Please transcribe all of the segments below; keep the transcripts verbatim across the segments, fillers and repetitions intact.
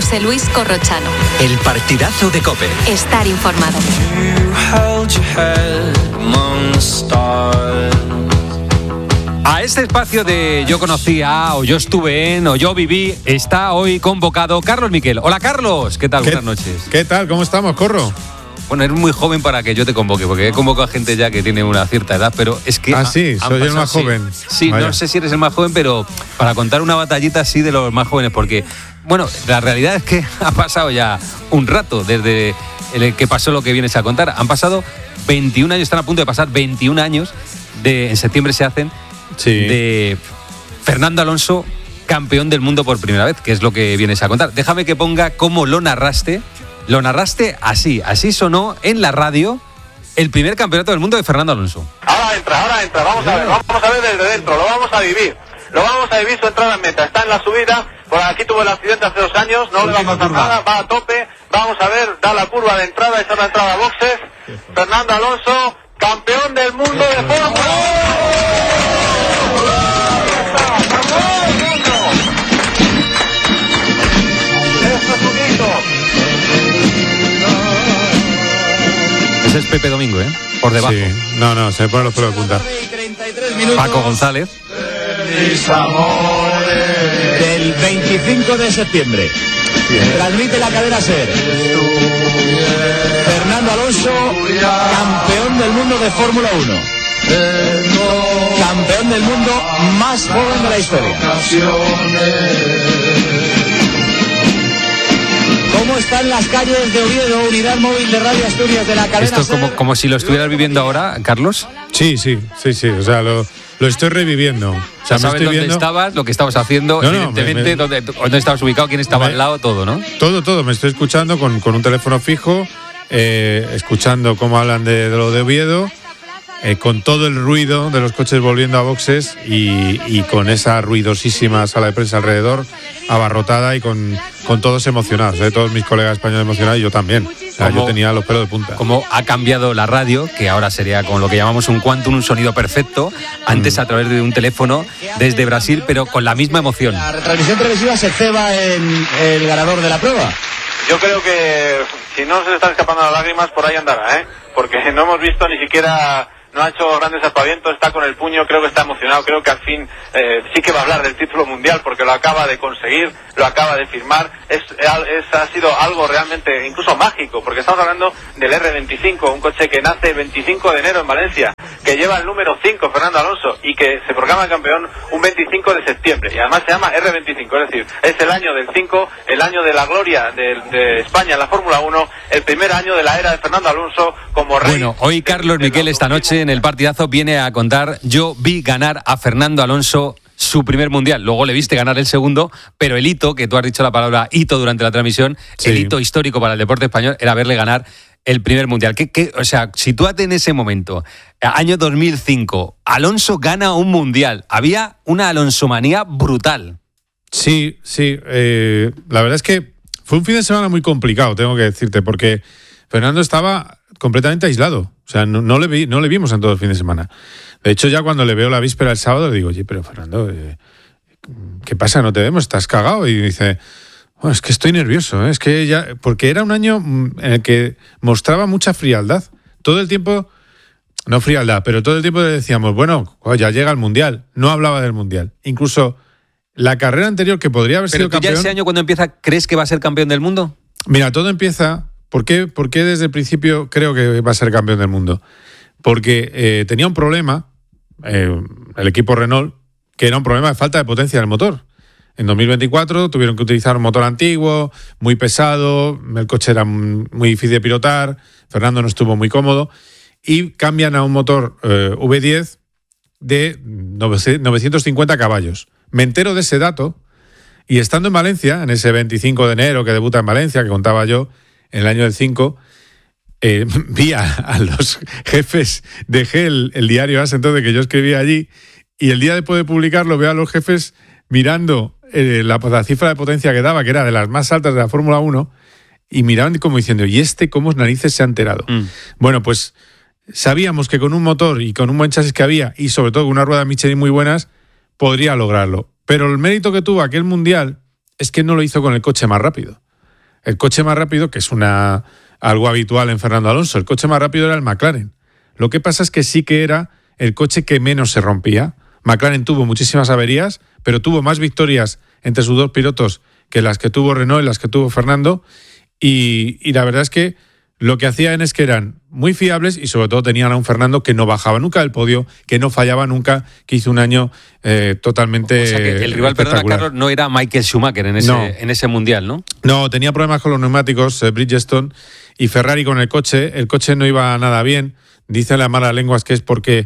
José Luis Corrochano. El partidazo de COPE. Estar informado. A este espacio de Yo conocía, o yo estuve en, o yo viví, está hoy convocado Carlos Miquel. Hola Carlos, ¿qué tal? ¿Qué, Buenas noches. ¿Qué tal? ¿Cómo estamos, Corro? Bueno, eres muy joven para que yo te convoque, porque he convocado a gente ya que tiene una cierta edad, pero es que... Ah, sí, ha, soy pasado, el más joven. Sí, sí no sé si eres el más joven, pero para contar una batallita así de los más jóvenes, porque, bueno, la realidad es que ha pasado ya un rato desde el que pasó lo que vienes a contar. Han pasado veintiún años, están a punto de pasar veintiún años, de, en septiembre se hacen, sí. de Fernando Alonso, campeón del mundo por primera vez, que es lo que vienes a contar. Déjame que ponga cómo lo narraste. Lo narraste así, así sonó en la radio el primer campeonato del mundo de Fernando Alonso. Ahora entra, ahora entra, vamos a ver, vamos a ver desde dentro, lo vamos a vivir, lo vamos a vivir su entrada en meta, está en la subida, por aquí tuvo el accidente hace dos años, no le va a pasar nada, va a tope, vamos a ver, da la curva de entrada, esa es la entrada a boxes, Fernando Alonso, campeón del mundo de Fórmula Ese es Pepe Domingo, ¿eh? Por debajo. Sí. No, no, se me ponen los pelos de punta. Paco González. Del veinticinco de septiembre. Transmite la cadena SER. Fernando Alonso, campeón del mundo de Fórmula uno. Campeón del mundo más joven de la historia. ¿Cómo están las calles de Oviedo, unidad móvil de Radio Asturias de la cadena Esto es como, SER? como si lo estuvieras viviendo ahora, Carlos. Sí, sí, sí, sí, o sea, lo, lo estoy reviviendo. O sea, me ¿Sabes estoy dónde viendo... estabas, lo que estabas haciendo, No, no, evidentemente, me- me- dónde, dónde estabas ubicado, quién estaba Me- al lado, todo, ¿no? Todo, todo, me estoy escuchando con, con un teléfono fijo, eh, escuchando cómo hablan de, de lo de Oviedo, eh, con todo el ruido de los coches volviendo a boxes y, y con esa ruidosísima sala de prensa alrededor, abarrotada y con, con todos emocionados, eh, todos mis colegas españoles emocionados y yo también. O sea, ¿Cómo? yo tenía los pelos de punta. Como ha cambiado la radio, que ahora sería con lo que llamamos un quantum, un sonido perfecto, antes a través de un teléfono desde Brasil, pero con la misma emoción. La retransmisión televisiva se ceba en el ganador de la prueba. Yo creo que si no se le están escapando las lágrimas, por ahí andará, ¿eh? Porque no hemos visto ni siquiera, no ha hecho grandes aspavientos, está con el puño, creo que está emocionado, creo que al fin eh, sí que va a hablar del título mundial porque lo acaba de conseguir, lo acaba de firmar, es, es ha sido algo realmente incluso mágico, porque estamos hablando del erre veinticinco, un coche que nace el veinticinco de enero en Valencia, que lleva el número cinco, Fernando Alonso, y que se proclama campeón un veinticinco de septiembre, y además se llama erre veinticinco, es decir, es el año del cinco, el año de la gloria de, de España en la Fórmula uno, el primer año de la era de Fernando Alonso como rey. Bueno, hoy Carlos Miquel esta noche en el partidazo viene a contar, yo vi ganar a Fernando Alonso su primer mundial, luego le viste ganar el segundo, pero el hito, que tú has dicho la palabra hito durante la transmisión, Sí. el hito histórico para el deporte español era verle ganar el primer mundial. ¿Qué, qué, o sea, sitúate en ese momento, año dos mil cinco, Alonso gana un mundial, había una alonsomanía brutal. Sí, sí. Eh, la verdad es que fue un fin de semana muy complicado, tengo que decirte, porque Fernando estaba completamente aislado. O sea, no, no, le, vi, no le vimos en todo el fin de semana. De hecho, ya cuando le veo la víspera el sábado, le digo, oye, pero Fernando, eh, ¿qué pasa? ¿No te vemos? ¿Estás cagado? Y dice, oh, es que estoy nervioso. ¿eh? Es que ya... Porque era un año en el que mostraba mucha frialdad. Todo el tiempo... No frialdad, pero todo el tiempo le decíamos, bueno, ya llega el Mundial. No hablaba del Mundial. Incluso la carrera anterior, que podría haber Pero sido tú ya campeón... ese año cuando empieza, ¿crees que va a ser campeón del mundo? Mira, todo empieza... ¿Por qué, por qué desde el principio creo que va a ser campeón del mundo? Porque eh, tenía un problema, eh, el equipo Renault, que era un problema de falta de potencia del motor. En dos mil veinticuatro tuvieron que utilizar un motor antiguo, muy pesado, el coche era muy difícil de pilotar, Fernando no estuvo muy cómodo, y cambian a un motor eh, ve diez de novecientos cincuenta caballos. Me entero de ese dato, y estando en Valencia, en ese veinticinco de enero que debuta en Valencia, que contaba yo, en el año del cinco, eh, vi a, a los jefes, dejé el, el diario As entonces que yo escribía allí, y el día después de publicarlo veo a los jefes mirando eh, la, la cifra de potencia que daba, que era de las más altas de la Fórmula uno, y miraban como diciendo, ¿y este cómo narices se ha enterado? Mm. Bueno, pues sabíamos que con un motor y con un buen chasis que había, y sobre todo con una rueda Michelin muy buenas, podría lograrlo. Pero el mérito que tuvo aquel mundial es que no lo hizo con el coche más rápido. el coche más rápido, que es una algo habitual en Fernando Alonso, el coche más rápido era el McLaren. Lo que pasa es que sí que era el coche que menos se rompía. McLaren tuvo muchísimas averías, pero tuvo más victorias entre sus dos pilotos que las que tuvo Renault y las que tuvo Fernando. Y, y la verdad es que lo que hacían es que eran muy fiables y sobre todo tenían a un Fernando que no bajaba nunca del podio, que no fallaba nunca, que hizo un año eh, totalmente. O sea que el rival, perdona Carlos, no era Michael Schumacher en ese, no. en ese mundial, ¿no? No, tenía problemas con los neumáticos, eh, Bridgestone, y Ferrari con el coche. El coche no iba nada bien. Dicen las malas lenguas que es porque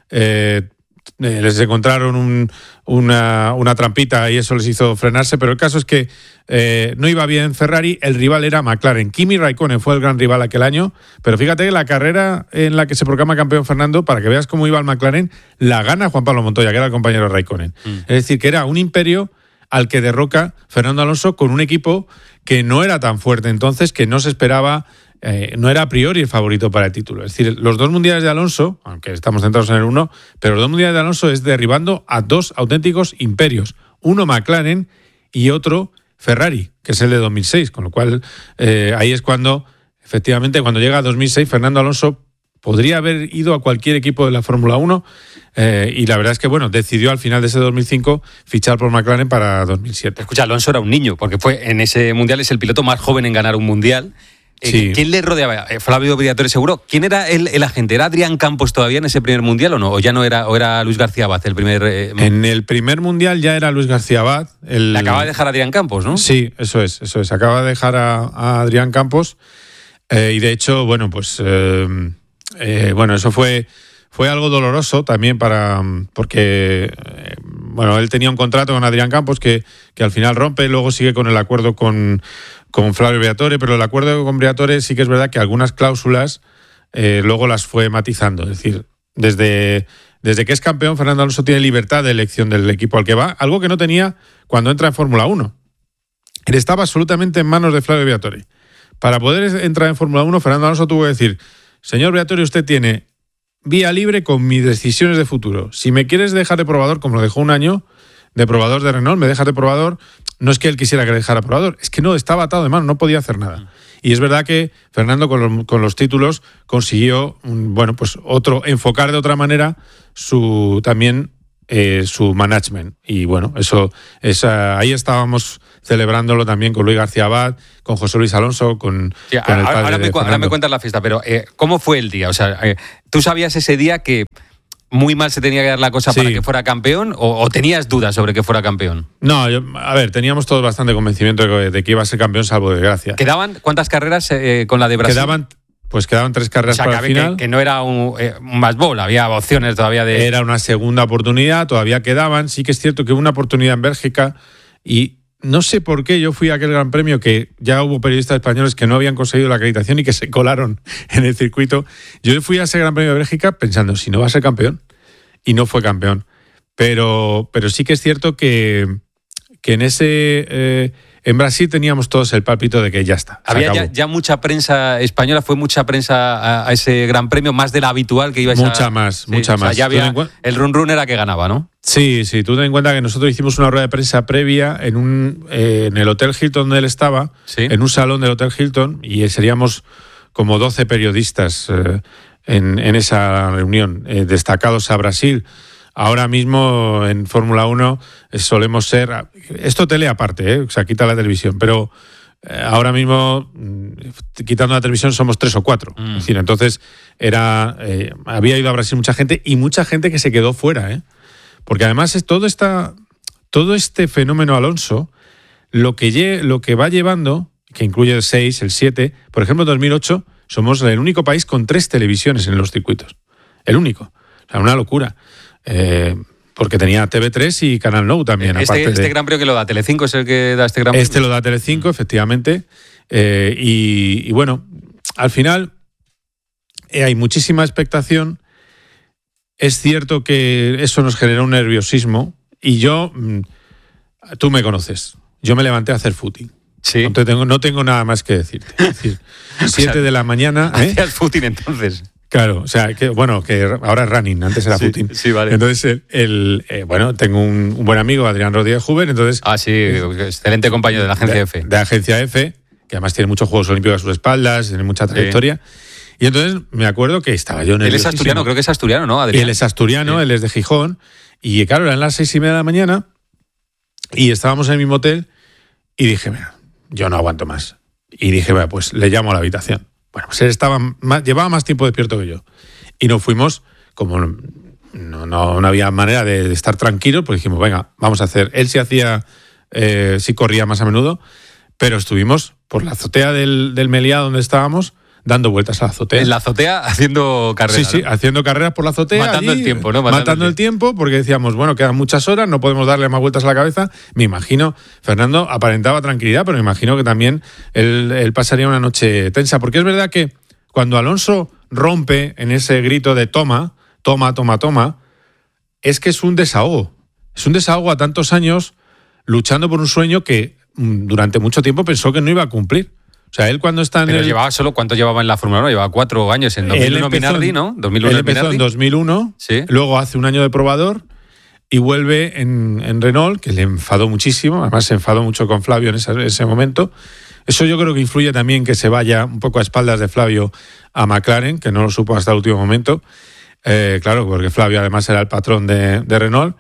eh, les encontraron un, una, una trampita y eso les hizo frenarse, pero el caso es que eh, no iba bien Ferrari, el rival era McLaren. Kimi Raikkonen fue el gran rival aquel año, pero fíjate que la carrera en la que se proclama campeón Fernando, para que veas cómo iba el McLaren, la gana Juan Pablo Montoya, que era el compañero de Raikkonen. Mm. Es decir, que era un imperio al que derroca Fernando Alonso con un equipo que no era tan fuerte entonces, que no se esperaba, eh, no era a priori el favorito para el título. Es decir, los dos mundiales de Alonso, aunque estamos centrados en el uno, pero los dos mundiales de Alonso es derribando a dos auténticos imperios. Uno McLaren y otro Ferrari, que es el de dos mil seis, con lo cual eh, ahí es cuando, efectivamente, cuando llega a dos mil seis, Fernando Alonso podría haber ido a cualquier equipo de la Fórmula uno eh, y la verdad es que, bueno, decidió al final de ese dos mil cinco fichar por McLaren para dos mil siete. Escucha, Alonso era un niño, porque fue en ese mundial, es el piloto más joven en ganar un mundial. Eh, Sí. ¿Quién le rodeaba? Flavio Briatore seguro. ¿Quién era el, el agente? ¿Era Adrián Campos todavía en ese primer mundial o no? ¿O ya no era, o era Luis García Abad el primer? Eh, En el primer mundial ya era Luis García Abad. El... Le acaba de dejar a Adrián Campos, ¿no? Sí, eso es, eso es. Acaba de dejar a, a Adrián Campos eh, y de hecho, bueno, pues eh, eh, bueno, eso fue fue algo doloroso también para porque eh, bueno, él tenía un contrato con Adrián Campos que, que al final rompe, luego sigue con el acuerdo con, con Flavio Briatore, pero el acuerdo con Briatore sí que es verdad que algunas cláusulas eh, luego las fue matizando. Es decir, desde, desde que es campeón, Fernando Alonso tiene libertad de elección del equipo al que va, algo que no tenía cuando entra en Fórmula uno. Él estaba absolutamente en manos de Flavio Briatore. Para poder entrar en Fórmula uno, Fernando Alonso tuvo que decir: señor Briatore, usted tiene vía libre con mis decisiones de futuro. Si me quieres dejar de probador, como lo dejó un año, de probador de Renault, me dejas de probador. No es que él quisiera que le dejara probador, es que no, estaba atado de mano, no podía hacer nada. Y es verdad que Fernando con los, con los títulos consiguió, bueno, pues otro, enfocar de otra manera su también eh, su management. Y bueno, eso es, ahí estábamos celebrándolo también con Luis García Abad, con José Luis Alonso, con, Sí, con el ahora, padre ahora, me, de ahora me cuentas la fiesta, pero eh, ¿cómo fue el día? O sea, eh, ¿tú sabías ese día que muy mal se tenía que dar la cosa Sí. para que fuera campeón o, o tenías dudas sobre que fuera campeón? No, yo, a ver, teníamos todos bastante convencimiento de que, de que iba a ser campeón, salvo desgracia. ¿Quedaban cuántas carreras eh, con la de Brasil? Quedaban, pues quedaban tres O carreras sea, para que, el final. que, que no era un, eh, un más ball, había opciones todavía de... Era una segunda oportunidad, todavía quedaban. Sí que es cierto que hubo una oportunidad en Bélgica y no sé por qué yo fui a aquel gran premio que ya hubo periodistas españoles que no habían conseguido la acreditación y que se colaron en el circuito. Yo fui a ese gran premio de Bélgica pensando, si no va a ser campeón, y no fue campeón. Pero, pero sí que es cierto que, que en ese... Eh, en Brasil teníamos todos el pálpito de que ya está. Había ya, ya mucha prensa española, fue mucha prensa a, a ese gran premio, más de la habitual que ibais a... Mucha más, Sí, mucha o sea, más. ya había, Tú ten en cuen- el run run era que ganaba, ¿no? Sí, sí, tú ten en cuenta que nosotros hicimos una rueda de prensa previa en un eh, en el Hotel Hilton donde él estaba, Sí. en un salón del Hotel Hilton, y seríamos como doce periodistas eh, en, en esa reunión, eh, destacados a Brasil. Ahora mismo en Fórmula uno eh, solemos ser... Esto tele aparte, ¿eh? O sea, quita la televisión, pero eh, ahora mismo, mm, quitando la televisión, somos tres o cuatro. Mm. Es decir, entonces era eh, había ido a Brasil mucha gente y mucha gente que se quedó fuera, ¿eh? Porque además es todo, esta, todo este fenómeno Alonso, lo que, lle, lo que va llevando, que incluye el seis, el siete, por ejemplo, en dos mil ocho somos el único país con tres televisiones en los circuitos. El único. O sea, una locura. Eh, porque tenía T V tres y Canal Nou también. Este, aparte este de, gran premio que lo da Telecinco es el que da este gran premio. Este lo da Telecinco, efectivamente. Eh, y, y bueno, al final eh, hay muchísima expectación. Es cierto que eso nos generó un nerviosismo y yo, mm, tú me conoces, yo me levanté a hacer footing. Sí. No, te tengo, no tengo nada más que decirte. Es decir, siete de la mañana... ¿eh? Hacías footing entonces. Claro, o sea, que bueno, que ahora es running, antes era Sí, footing. sí, vale. Entonces, el, el, eh, bueno, tengo un, un buen amigo, Adrián Rodríguez Huber, entonces... Ah, sí, excelente compañero de la agencia de, F. De agencia F. que además tiene muchos Juegos Olímpicos a sus espaldas, tiene mucha trayectoria. Sí. Y entonces me acuerdo que estaba yo nerviosísimo. Él es asturiano, creo que es asturiano, ¿no, Adrián? Él es asturiano, sí. Él es de Gijón. Y claro, eran las seis y media de la mañana y estábamos en el mismo hotel y dije, mira, yo no aguanto más. Y dije, bueno, pues le llamo a la habitación. Bueno, pues él estaba más, llevaba más tiempo despierto que yo. Y nos fuimos, como no, no, no había manera de, de estar tranquilos, pues dijimos, venga, vamos a hacer. Él sí hacía, eh, sí corría más a menudo, pero estuvimos por la azotea del, del Meliá donde estábamos, dando vueltas a la azotea. En la azotea haciendo carreras. Sí, sí, ¿no? Haciendo carreras por la azotea. Matando allí, el tiempo, ¿no? Matando, matando el, el tiempo, porque decíamos, bueno, quedan muchas horas, no podemos darle más vueltas a la cabeza. Me imagino, Fernando aparentaba tranquilidad, pero me imagino que también él, él pasaría una noche tensa, porque es verdad que cuando Alonso rompe en ese grito de toma, toma, toma, toma, es que es un desahogo. Es un desahogo a tantos años luchando por un sueño que durante mucho tiempo pensó que no iba a cumplir. O sea, él cuando está en Pero el... llevaba solo, ¿cuánto llevaba en la Fórmula uno? Llevaba cuatro años, en dos mil uno Minardi, ¿no? dos mil uno él empezó Minardi. en dos mil uno, ¿Sí? Luego hace un año de probador y vuelve en, en Renault, que le enfadó muchísimo, además se enfadó mucho con Flavio en ese, ese momento. Eso yo creo que influye también que se vaya un poco a espaldas de Flavio a McLaren, que no lo supo hasta el último momento. Eh, claro, porque Flavio además era el patrón de, de Renault.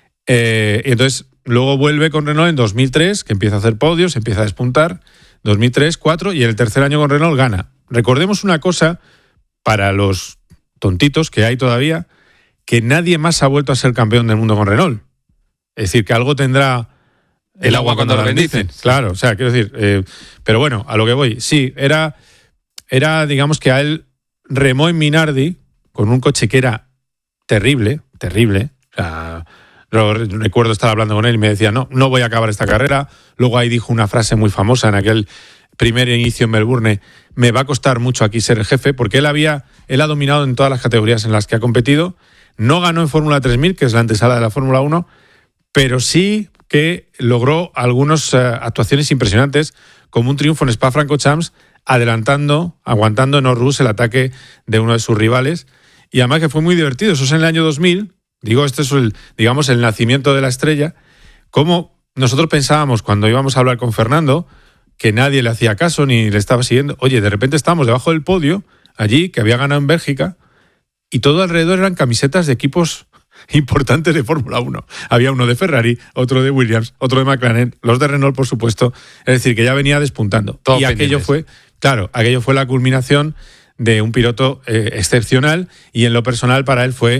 Eh, y entonces luego vuelve con Renault en dos mil tres, que empieza a hacer podios, empieza a despuntar. dos mil tres, cuatro y en el tercer año con Renault gana. Recordemos una cosa para los tontitos que hay todavía, que nadie más ha vuelto a ser campeón del mundo con Renault. Es decir, que algo tendrá el, el agua cuando, cuando lo bendicen. bendicen. Claro, o sea, quiero decir, eh, pero bueno, a lo que voy. Sí, era, era, digamos que a él remó en Minardi con un coche que era terrible, terrible. O sea, recuerdo estar hablando con él y me decía, no, no voy a acabar esta carrera. Luego ahí dijo una frase muy famosa en aquel primer inicio en Melbourne, me va a costar mucho aquí ser el jefe, porque él había, él ha dominado en todas las categorías en las que ha competido. No ganó en Fórmula tres mil, que es la antesala de la Fórmula uno, pero sí que logró algunas uh, actuaciones impresionantes, como un triunfo en Spa-Francorchamps, adelantando, aguantando en Orrus el ataque de uno de sus rivales. Y además que fue muy divertido. Eso es en el año dos mil. Digo, este es el, digamos, el nacimiento de la estrella. Como nosotros pensábamos cuando íbamos a hablar con Fernando, que nadie le hacía caso ni le estaba siguiendo. Oye, de repente estábamos debajo del podio, allí, que había ganado en Bélgica, y todo alrededor eran camisetas de equipos importantes de Fórmula uno. Había uno de Ferrari, otro de Williams, otro de McLaren, los de Renault, por supuesto. Es decir, que ya venía despuntando. Todo y pendientes. aquello fue, claro, aquello fue la culminación de un piloto eh, excepcional, y en lo personal para él fue